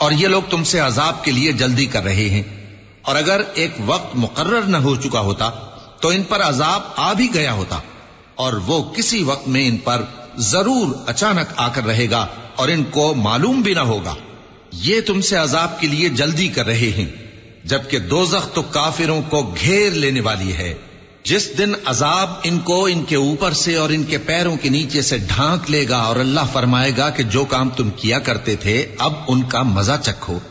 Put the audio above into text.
और ये लोग तुमसे अजाब के लिए जल्दी कर रहे हैं, और अगर एक वक्त मुकर्रर न हो चुका होता तो इन पर अजाब आ भी गया होता, और वो किसी वक्त में इन पर जरूर अचानक आकर रहेगा और इनको मालूम भी ना होगा। ये तुमसे अजाब के लिए जल्दी कर रहे हैं, जबकि दोज़ख तो काफिरों को घेर लेने वाली है। जिस दिन अजाब इनको इनके ऊपर से और इनके पैरों के नीचे से ढांक लेगा और अल्लाह फरमाएगा कि जो काम तुम किया करते थे अब उनका मजा चखो।